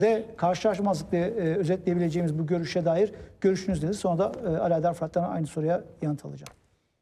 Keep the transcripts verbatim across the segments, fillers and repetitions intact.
de karşılaşmazlıkla e, özetleyebileceğimiz bu görüşe dair görüşünüz nedir? Sonra da e, Ali Aydar Fırat'tan aynı soruya yanıt alacağım.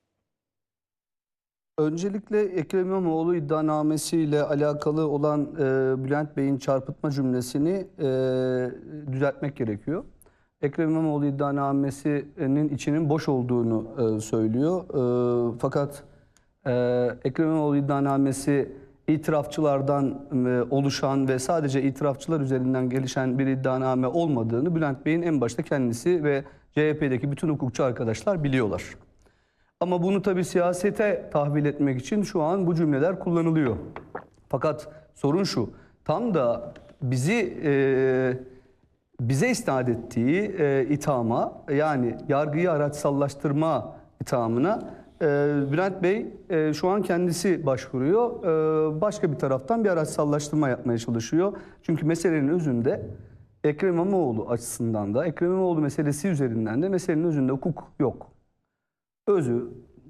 Öncelikle Ekrem İmamoğlu iddianamesiyle alakalı olan e, Bülent Bey'in çarpıtma cümlesini e, düzeltmek gerekiyor. Ekrem İmamoğlu iddianamesinin içinin boş olduğunu e, söylüyor. E, fakat e, Ekrem İmamoğlu iddianamesi itirafçılardan e, oluşan ve sadece itirafçılar üzerinden gelişen bir iddianame olmadığını Bülent Bey'in en başta kendisi ve C H P'deki bütün hukukçu arkadaşlar biliyorlar. Ama bunu tabii siyasete tahvil etmek için şu an bu cümleler kullanılıyor. Fakat sorun şu, tam da bizi e, bize isnat ettiği e, ithama, yani yargıyı araçsallaştırma ithamına e, Bülent Bey e, şu an kendisi başvuruyor. E, başka bir taraftan bir araçsallaştırma yapmaya çalışıyor. Çünkü meselenin özünde Ekrem İmamoğlu açısından da, Ekrem İmamoğlu meselesi üzerinden de meselenin özünde hukuk yok. Özü,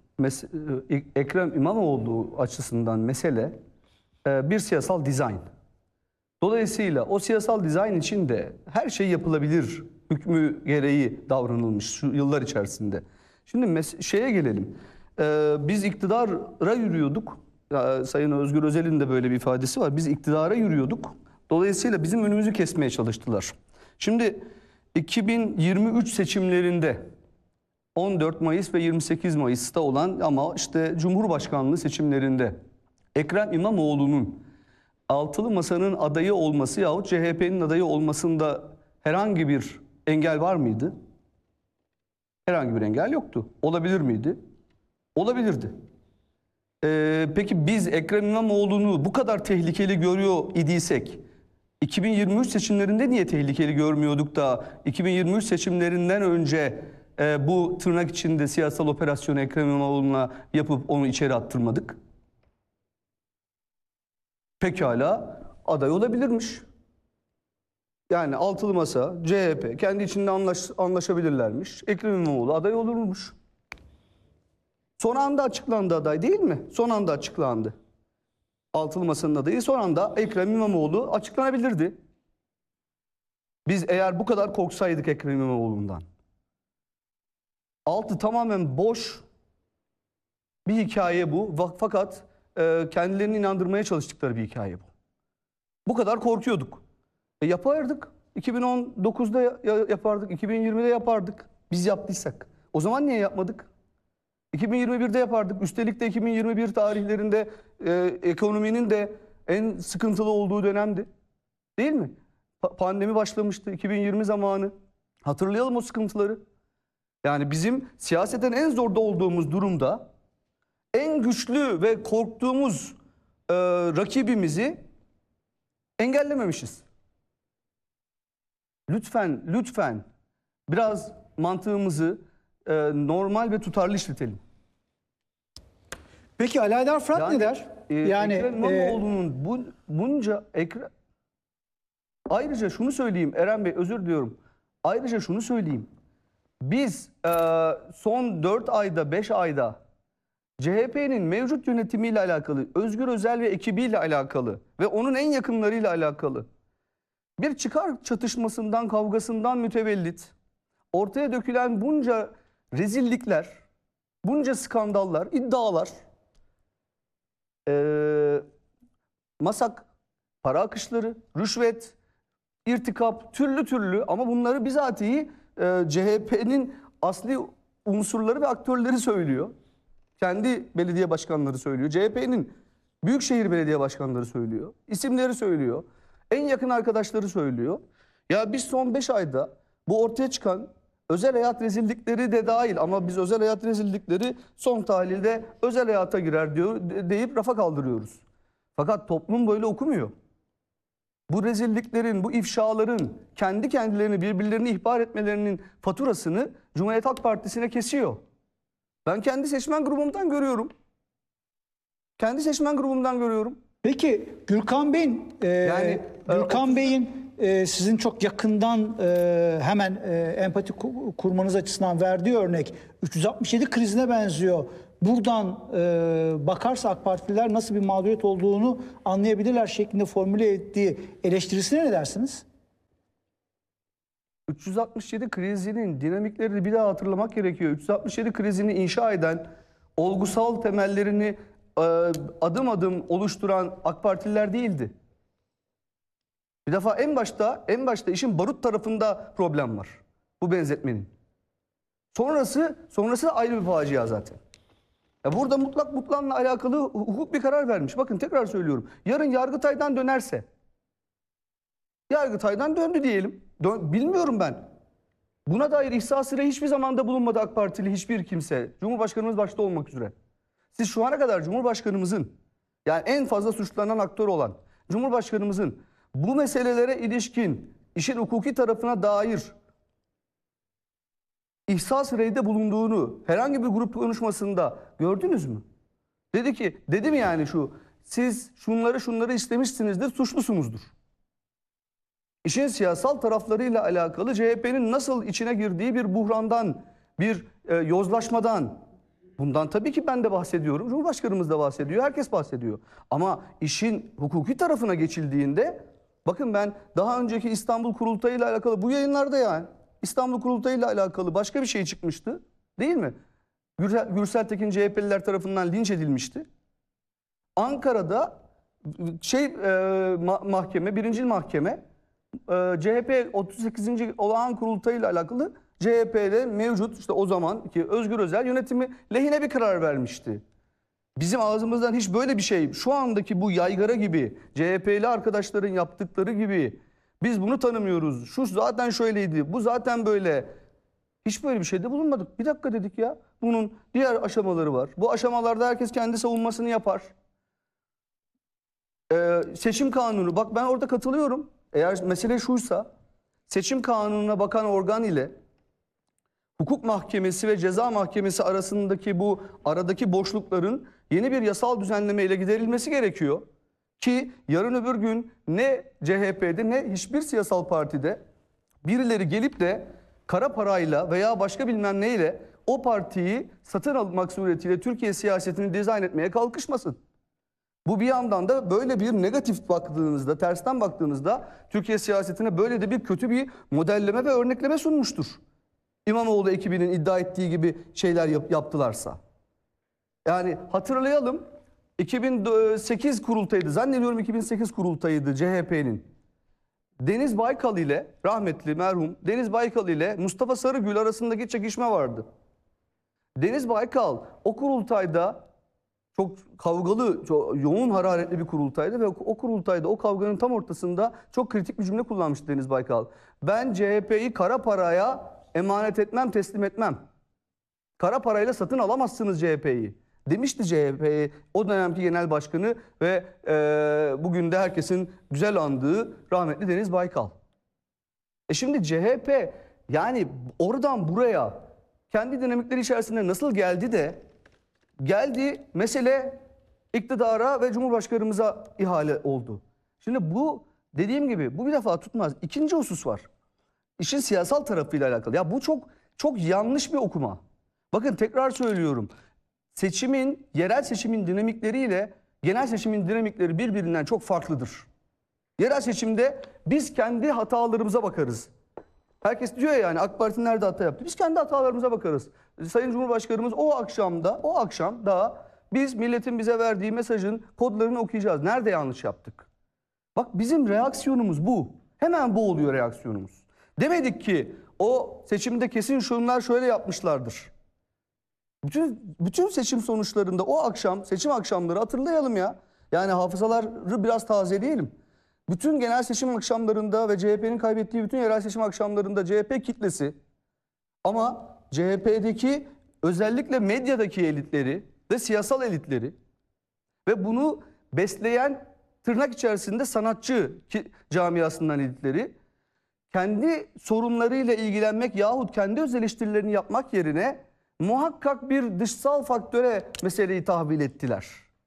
Ekrem İmamoğlu açısından mesele bir siyasal dizayn. Dolayısıyla o siyasal dizayn içinde her şey yapılabilir hükmü gereği davranılmış şu yıllar içerisinde. Şimdi şeye gelelim. Biz iktidara yürüyorduk. Sayın Özgür Özel'in de böyle bir ifadesi var. Biz iktidara yürüyorduk. Dolayısıyla bizim önümüzü kesmeye çalıştılar. Şimdi iki bin yirmi üç seçimlerinde on dört Mayıs ve yirmi sekiz Mayıs'ta olan ama işte Cumhurbaşkanlığı seçimlerinde Ekrem İmamoğlu'nun altılı masanın adayı olması yahut C H P'nin adayı olmasında herhangi bir engel var mıydı? Herhangi bir engel yoktu. Olabilir miydi? Olabilirdi. Ee, peki biz Ekrem İmamoğlu'nu bu kadar tehlikeli görüyor idiysek iki bin yirmi üç seçimlerinde niye tehlikeli görmüyorduk da iki bin yirmi üç seçimlerinden önce e, bu tırnak içinde siyasal operasyonu Ekrem İmamoğlu'na yapıp onu içeri attırmadık? Pekala aday olabilirmiş. Yani altılı masa, C H P kendi içinde anlaş, anlaşabilirlermiş. Ekrem İmamoğlu aday olurmuş. Son anda açıklandı aday değil mi? Son anda açıklandı. Altılı masanın adayı son anda Ekrem İmamoğlu açıklanabilirdi. Biz eğer bu kadar korksaydık Ekrem İmamoğlu'ndan. Altı tamamen boş bir hikaye bu. Fakat e, kendilerini inandırmaya çalıştıkları bir hikaye bu. Bu kadar korkuyorduk. E, yapardık. iki bin on dokuzda yapardık. iki bin yirmide yapardık. Biz yaptıysak. O zaman niye yapmadık? iki bin yirmi birde yapardık. Üstelik de iki bin yirmi bir tarihlerinde e, ekonominin de en sıkıntılı olduğu dönemdi. Değil mi? Pa pandemi başlamıştı iki bin yirmi zamanı. Hatırlayalım o sıkıntıları. Yani bizim siyaseten en zorda olduğumuz durumda en güçlü ve korktuğumuz e, rakibimizi engellememişiz. Lütfen, lütfen biraz mantığımızı e, normal ve tutarlı işletelim. Peki Ali Aydar Fırat yani, ne der? E, yani Ekrem İmamoğlu'nun e... bu, bunca Ekrem... Ayrıca şunu söyleyeyim Eren Bey, özür diliyorum. Ayrıca şunu söyleyeyim. Biz e, son dört ayda, beş ayda C H P'nin mevcut yönetimiyle alakalı, Özgür Özel ve ekibiyle alakalı ve onun en yakınlarıyla alakalı bir çıkar çatışmasından, kavgasından mütevellit ortaya dökülen bunca rezillikler, bunca skandallar, iddialar, e, masak, para akışları, rüşvet, irtikap, türlü türlü ama bunları bizatihi e, C H P'nin asli unsurları ve aktörleri söylüyor. Kendi belediye başkanları söylüyor. C H P'nin büyükşehir belediye başkanları söylüyor. İsimleri söylüyor. En yakın arkadaşları söylüyor. Ya biz son beş ayda bu ortaya çıkan özel hayat rezillikleri de dahil ama biz özel hayat rezillikleri son tahlilde özel hayata girer diyor deyip rafa kaldırıyoruz. Fakat toplum böyle okumuyor. Bu rezilliklerin, bu ifşaların kendi kendilerini birbirlerini ihbar etmelerinin faturasını Cumhuriyet Halk Partisi'ne kesiyor. Ben kendi seçmen grubumdan görüyorum. Kendi seçmen grubumdan görüyorum. Peki Gürkan Bey'in e, yani, Gürkan e, Bey'in e, sizin çok yakından e, hemen e, empati kurmanız açısından verdiği örnek üç yüz altmış yedi krizine benziyor. Buradan e, bakarsa AK Partililer nasıl bir mağduriyet olduğunu anlayabilirler şeklinde formüle ettiği eleştirisine ne dersiniz? üç yüz altmış yedi krizinin dinamiklerini bir daha hatırlamak gerekiyor. üç yüz altmış yedi krizini inşa eden, olgusal temellerini e, adım adım oluşturan AK Partililer değildi. Bir defa en başta en başta işin barut tarafında problem var. Bu benzetmenin. Sonrası sonrası ayrı bir facia zaten. Ya burada mutlak mutlakla alakalı hukuk bir karar vermiş. Bakın tekrar söylüyorum. Yarın Yargıtay'dan dönerse, Yargıtay'dan döndü diyelim. Dön, bilmiyorum ben. Buna dair ihsasıyla hiçbir zamanda bulunmadı AK Partili hiçbir kimse. Cumhurbaşkanımız başta olmak üzere. Siz şu ana kadar Cumhurbaşkanımızın, yani en fazla suçlanan aktör olan Cumhurbaşkanımızın bu meselelere ilişkin işin hukuki tarafına dair ihsas reyde bulunduğunu herhangi bir grup konuşmasında gördünüz mü? Dedi ki, dedi mi yani şu, siz şunları şunları istemişsinizdir, suçlusunuzdur. İşin siyasal taraflarıyla alakalı C H P'nin nasıl içine girdiği bir buhrandan, bir e, yozlaşmadan, bundan tabii ki ben de bahsediyorum, Cumhurbaşkanımız da bahsediyor, herkes bahsediyor. Ama işin hukuki tarafına geçildiğinde, bakın ben daha önceki İstanbul Kurultayı ile alakalı bu yayınlarda yani, İstanbul Kurultayı ile alakalı başka bir şey çıkmıştı, değil mi? Gürsel, Gürsel Tekin C H P'liler tarafından linç edilmişti. Ankara'da şey e, ma mahkeme, birincil mahkeme e, C H P otuz sekizinci olağan kurultayı ile alakalı C H P'de mevcut işte o zamanki Özgür Özel yönetimi lehine bir karar vermişti. Bizim ağzımızdan hiç böyle bir şey, şu andaki bu yaygara gibi, C H P'li arkadaşların yaptıkları gibi, biz bunu tanımıyoruz, şu zaten şöyleydi, bu zaten böyle. Hiç böyle bir şeyde bulunmadık. Bir dakika dedik ya, bunun diğer aşamaları var. Bu aşamalarda herkes kendi savunmasını yapar. Ee, seçim kanunu, bak ben orada katılıyorum. Eğer mesele şuysa, seçim kanununa bakan organ ile hukuk mahkemesi ve ceza mahkemesi arasındaki bu aradaki boşlukların yeni bir yasal düzenleme ile giderilmesi gerekiyor. Ki yarın öbür gün ne C H P'de ne hiçbir siyasal partide birileri gelip de kara parayla veya başka bilmem neyle o partiyi satın almak suretiyle Türkiye siyasetini dizayn etmeye kalkışmasın. Bu bir yandan da böyle bir negatif baktığınızda, tersten baktığınızda Türkiye siyasetine böyle de bir kötü bir modelleme ve örnekleme sunmuştur. İmamoğlu ekibinin iddia ettiği gibi şeyler yap yaptılarsa. Yani hatırlayalım, iki bin sekiz kurultayıydı, zannediyorum iki bin sekiz kurultayıydı C H P'nin. Deniz Baykal ile, rahmetli merhum Deniz Baykal ile Mustafa Sarıgül arasındaki çekişme vardı. Deniz Baykal o kurultayda çok kavgalı, çok yoğun hararetli bir kurultaydı ve o kurultayda o kavganın tam ortasında çok kritik bir cümle kullanmıştı Deniz Baykal. Ben C H P'yi kara paraya emanet etmem, teslim etmem. Kara parayla satın alamazsınız C H P'yi. Demişti C H P o dönemki genel başkanı ve e, bugün de herkesin güzel andığı rahmetli Deniz Baykal. E şimdi C H P yani oradan buraya kendi dinamikleri içerisinde nasıl geldi de geldi mesele iktidara ve Cumhurbaşkanımıza ihale oldu. Şimdi bu dediğim gibi bu bir defa tutmaz. İkinci husus var. İşin siyasal tarafıyla alakalı. Ya bu çok çok yanlış bir okuma. Bakın tekrar söylüyorum. Seçimin, yerel seçimin dinamikleriyle genel seçimin dinamikleri birbirinden çok farklıdır. Yerel seçimde biz kendi hatalarımıza bakarız. Herkes diyor ya yani AK Parti nerede hata yaptı? Biz kendi hatalarımıza bakarız. Sayın Cumhurbaşkanımız o akşamda, o akşam daha biz milletin bize verdiği mesajın kodlarını okuyacağız. Nerede yanlış yaptık? Bak bizim reaksiyonumuz bu. Hemen bu oluyor reaksiyonumuz. Demedik ki o seçimde kesin şunlar şöyle yapmışlardır. Bütün, bütün seçim sonuçlarında o akşam, seçim akşamları hatırlayalım ya. Yani hafızaları biraz tazeleyelim. Bütün genel seçim akşamlarında ve C H P'nin kaybettiği bütün yerel seçim akşamlarında C H P kitlesi ama C H P'deki özellikle medyadaki elitleri ve siyasal elitleri ve bunu besleyen tırnak içerisinde sanatçı camiasından elitleri kendi sorunlarıyla ilgilenmek yahut kendi öz eleştirilerini yapmak yerine muhakkak bir dışsal faktöre meseleyi tahvil ettiler.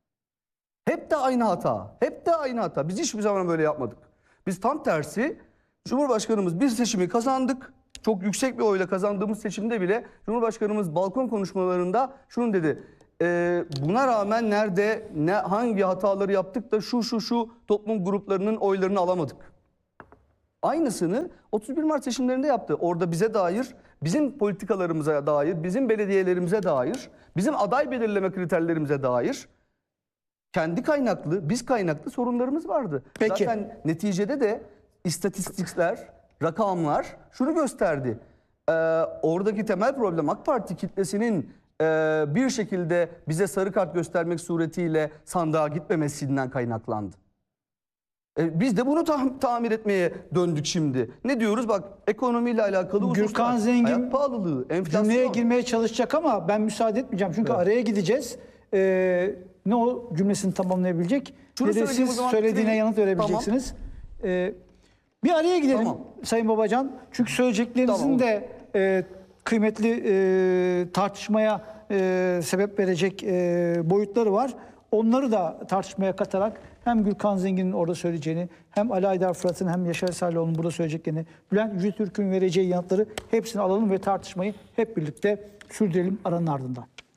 Hep de aynı hata. Hep de aynı hata. Biz hiçbir zaman böyle yapmadık. Biz tam tersi Cumhurbaşkanımız bir seçimi kazandık. Çok yüksek bir oyla kazandığımız seçimde bile Cumhurbaşkanımız balkon konuşmalarında şunu dedi. E, buna rağmen nerede, ne, hangi hataları yaptık da şu şu şu toplum gruplarının oylarını alamadık. Aynısını otuz bir Mart seçimlerinde yaptı. Orada bize dair, bizim politikalarımıza dair, bizim belediyelerimize dair, bizim aday belirleme kriterlerimize dair kendi kaynaklı, biz kaynaklı sorunlarımız vardı. Peki. Zaten neticede de istatistikler, rakamlar şunu gösterdi. Ee, oradaki temel problem AK Parti kitlesinin e, bir şekilde bize sarı kart göstermek suretiyle sandığa gitmemesinden kaynaklandı. E, biz de bunu ta- tamir etmeye döndük şimdi. Ne diyoruz? Bak, ekonomiyle alakalı hususlar, Gürkan Zengin hayat pahalılığı, enflasyon. cümleye girmeye çalışacak ama ben müsaade etmeyeceğim. Çünkü Evet. araya gideceğiz. Ee, ne o cümlesini tamamlayabilecek Şunu ne de söyleyeyim o siz zaman, söylediğine bitireyim. yanıt verebileceksiniz. Ee, bir araya gidelim Tamam. Sayın Babacan. Çünkü söyleyeceklerinizin Tamam. de e, kıymetli e, tartışmaya e, sebep verecek e, boyutları var. Onları da tartışmaya katarak hem Gürkan Zengin'in orada söyleyeceğini, hem Ali Aydar Fırat'ın hem Yaşar Sarıoğlu'nun burada söyleyeceklerini, Bülent Yüce Türk'ün vereceği yanıtları hepsini alalım ve tartışmayı hep birlikte sürdürelim aranın ardından.